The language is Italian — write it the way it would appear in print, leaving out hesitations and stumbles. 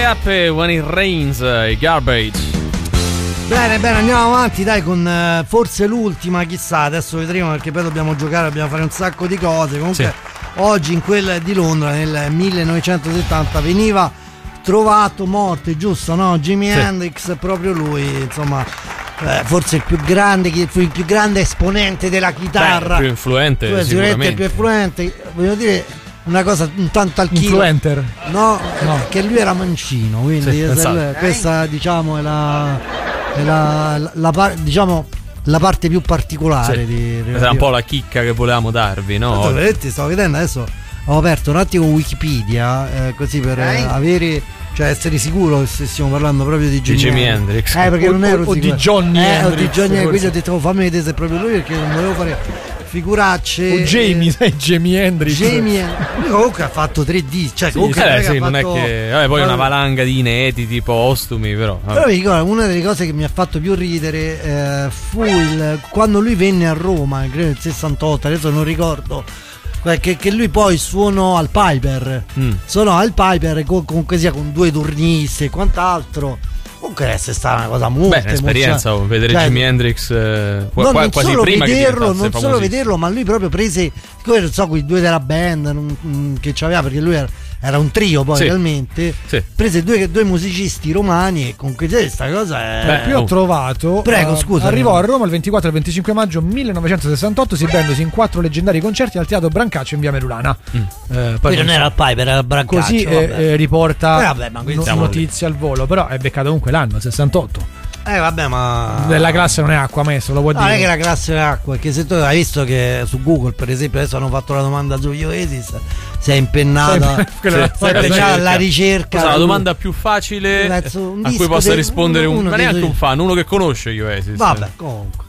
Up e When It Rains, i Garbage. Bene, andiamo avanti dai con forse l'ultima, chissà, adesso vedremo perché poi dobbiamo giocare, dobbiamo fare un sacco di cose. Comunque sì. Oggi in quel di Londra nel 1970 veniva trovato morto, giusto, no? Jimi Hendrix, proprio lui, insomma, forse il più grande esponente della chitarra. Il più influente, sicuramente il più influente, voglio dire una cosa un tanto al chilo. Influenter? No, che lui era mancino, quindi questa diciamo è la parte più particolare di era un po' la chicca che volevamo darvi, no? Stavo vedendo adesso, ho aperto un attimo Wikipedia così per avere, cioè essere sicuro se stiamo parlando proprio di Jimi Hendrix, perché non ero o di Johnny Hendrix, o di Johnny Hendrix, quindi ho detto fammi vedere se è proprio lui, perché non volevo fare figuracce. O Jamie, sai, Jimi Hendrix. Lui comunque ha fatto 3 dischi, cioè comunque non è che poi una valanga di inediti postumi, però mi ricordo una delle cose che mi ha fatto più ridere fu quando lui venne a Roma, credo nel 68, adesso non ricordo, che lui poi suonò al Piper, comunque sia con 2 turnisti e quant'altro. Comunque è stata una cosa molto un'esperienza vedere Jimi Hendrix quasi prima non solo vederlo, ma lui proprio prese, non so, quei 2 della band che c'aveva, perché lui era un trio poi realmente, prese due musicisti romani e comunque questa cosa è... Qui ho trovato, prego scusa, arrivò a Roma il 24 e il 25 maggio 1968, esibendosi in 4 leggendari concerti al Teatro Brancaccio in via Merulana. Poi non era al Piper, era al Brancaccio, così riporta ma notizie al volo, però è beccato comunque l'anno 68. Ma della classe non è acqua, maestro, lo può dire. Non è che la classe è acqua, perché se tu hai visto che su Google, per esempio, adesso hanno fatto la domanda sugli Oasis, si è impennata alla ricerca. Cosa, la domanda più facile a cui possa rispondere ma neanche un fan, uno che conosce gli Oasis. Vabbè, comunque